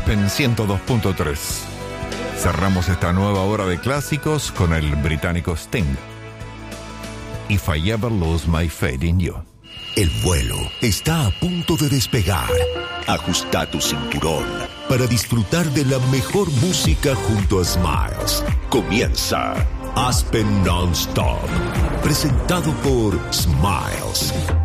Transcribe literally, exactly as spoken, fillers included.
Aspen ciento dos punto tres. Cerramos esta nueva hora de clásicos con el británico Sting. If I Ever Lose My Faith in You. El vuelo está a punto de despegar. Ajusta tu cinturón para disfrutar de la mejor música junto a Smiles. Comienza Aspen Non-Stop, presentado por Smiles.